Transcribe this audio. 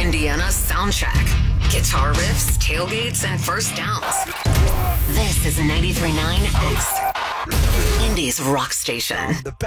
Indiana's soundtrack. Guitar riffs, tailgates, and first downs. This is 93.9 X, Indy's rock station.